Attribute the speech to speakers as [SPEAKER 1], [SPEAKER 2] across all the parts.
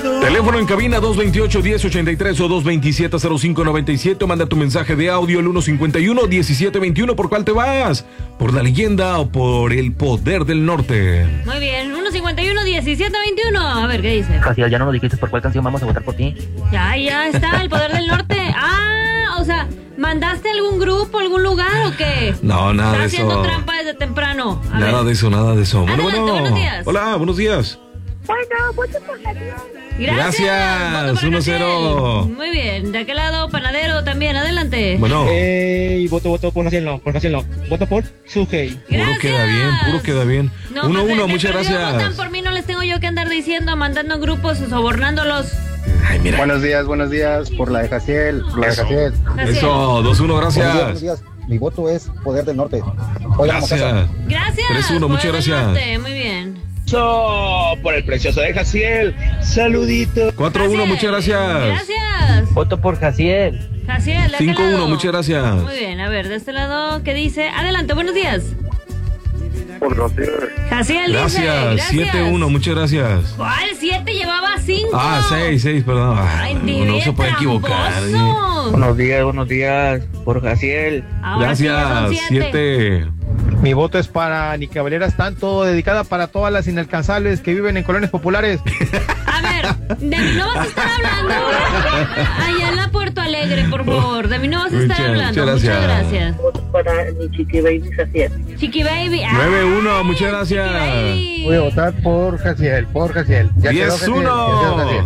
[SPEAKER 1] Teléfono en cabina 228-1083 o 227-0597. Manda tu mensaje de audio al 151-1721. ¿Por cuál te vas? ¿Por La Leyenda o por El Poder del Norte?
[SPEAKER 2] Muy bien, 151-1721. A ver, ¿qué dice?
[SPEAKER 3] Jaciel, ya no nos dijiste por cuál canción vamos a votar por ti.
[SPEAKER 2] Ya está, El Poder del Norte. Ah, o sea, ¿mandaste algún grupo, algún lugar o qué?
[SPEAKER 1] No, nada de
[SPEAKER 2] Está
[SPEAKER 1] eso.
[SPEAKER 2] haciendo trampa desde temprano. A
[SPEAKER 1] Nada
[SPEAKER 2] ver.
[SPEAKER 1] de eso, nada de eso.
[SPEAKER 2] Adelante, buenos días.
[SPEAKER 1] Hola, buenos días.
[SPEAKER 4] Bueno, voto por Jaciel.
[SPEAKER 1] Gracias,
[SPEAKER 2] Voto para
[SPEAKER 1] 1-0.
[SPEAKER 2] Jaciel. Muy bien, de aquel lado, panadero también, adelante.
[SPEAKER 1] Bueno,
[SPEAKER 5] Voto por Jaciel no. Voto por Sugei.
[SPEAKER 1] puro queda bien, puro queda bien.
[SPEAKER 2] No,
[SPEAKER 1] 1-1,
[SPEAKER 2] pues,
[SPEAKER 1] muchas
[SPEAKER 2] de perdido votan
[SPEAKER 1] gracias.
[SPEAKER 2] por mí, no les tengo yo que andar diciendo, mandando en grupos o sobornándolos.
[SPEAKER 1] Ay, mira.
[SPEAKER 6] Buenos días, por la de Jaciel, por la de Jaciel.
[SPEAKER 2] Jaciel.
[SPEAKER 1] Eso, 2-1, gracias.
[SPEAKER 6] días, mi voto es Poder del Norte. Oigan,
[SPEAKER 1] Gracias.
[SPEAKER 2] Gracias.
[SPEAKER 1] 3-1, muchas
[SPEAKER 2] Poder del
[SPEAKER 1] gracias.
[SPEAKER 2] Norte, muy bien.
[SPEAKER 5] Por el precioso de Jaciel. Saludito.
[SPEAKER 1] 4-1,
[SPEAKER 2] Jaciel.
[SPEAKER 1] muchas gracias.
[SPEAKER 2] Gracias.
[SPEAKER 3] Voto por Jaciel.
[SPEAKER 2] Jaciel, de aquel
[SPEAKER 1] 5-1,
[SPEAKER 2] lado.
[SPEAKER 1] muchas gracias.
[SPEAKER 2] Muy bien, a ver, de este lado, ¿qué dice? Adelante, buenos días.
[SPEAKER 6] Por Jaciel.
[SPEAKER 2] Jaciel dice,
[SPEAKER 1] Gracias, 7-1, muchas gracias.
[SPEAKER 2] ¿Cuál? 7 llevaba 5.
[SPEAKER 1] Ah, 6, perdón.
[SPEAKER 2] Ay,
[SPEAKER 1] No se puede equivocar.
[SPEAKER 2] tramposo.
[SPEAKER 3] Buenos días, por Jaciel.
[SPEAKER 2] Ahora sí ya son
[SPEAKER 1] Gracias,
[SPEAKER 2] 7.
[SPEAKER 1] 7.
[SPEAKER 7] Mi voto es para Ni Caballera Tanto, dedicada para todas las inalcanzables que viven en colonias populares.
[SPEAKER 2] A ver, de mí no vas a estar hablando. Allá en la Puerto Alegre, por favor. De mí no vas a estar hablando.
[SPEAKER 1] Muchas
[SPEAKER 2] Muchas
[SPEAKER 1] gracias.
[SPEAKER 2] gracias.
[SPEAKER 4] Para mi Chiqui Baby Jaciel.
[SPEAKER 2] Chiqui Baby.
[SPEAKER 1] 9-1, muchas
[SPEAKER 2] Chiqui
[SPEAKER 1] gracias.
[SPEAKER 2] Baby.
[SPEAKER 6] Voy a votar por Jaciel, Ya quedó Jaciel,
[SPEAKER 1] 10-1.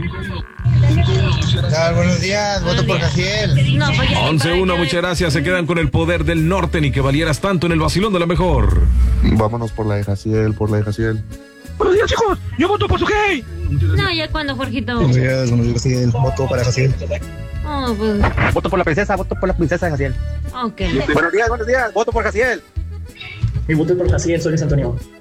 [SPEAKER 6] Buenos días, voto por Jaciel.
[SPEAKER 2] No, pues ya ni
[SPEAKER 1] 11-1,
[SPEAKER 2] para qué
[SPEAKER 1] muchas gracias. Se quedan con El Poder del Norte, ni que valieras tanto en el vacilón de la mejor.
[SPEAKER 6] Vámonos por la de Jaciel,
[SPEAKER 5] Buenos días, chicos. Yo voto por Sugei.
[SPEAKER 2] No, ya cuando, Jorgito.
[SPEAKER 6] días, Jaciel, voto para Jaciel.
[SPEAKER 2] Oh, pues,
[SPEAKER 3] Voto por la princesa de Jaciel.
[SPEAKER 2] ok.
[SPEAKER 6] Buenos días, voto por Jaciel.
[SPEAKER 8] Mi voto es por Jaciel, soy Luis Antonio.